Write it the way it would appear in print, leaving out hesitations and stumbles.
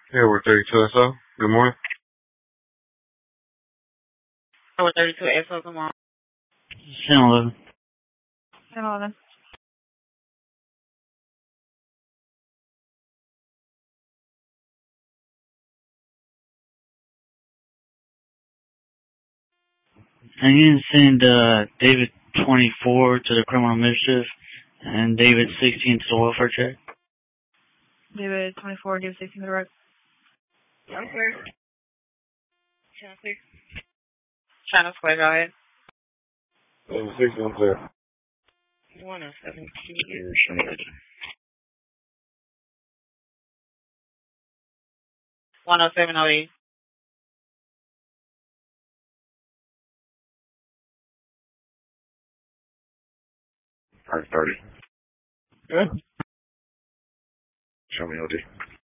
Yeah, we're 32 SO. Good morning. We're 32 SO, good morning. 10-11. 10-11. And you can send David 24 to the criminal mischief and David 16 to the welfare check. David 24, David 16 to the right. I'm clear. Channel clear. Channel square, go ahead. David 6, I'm clear. 107, can you 107, 08. Alright, 30. Good. Show me OD.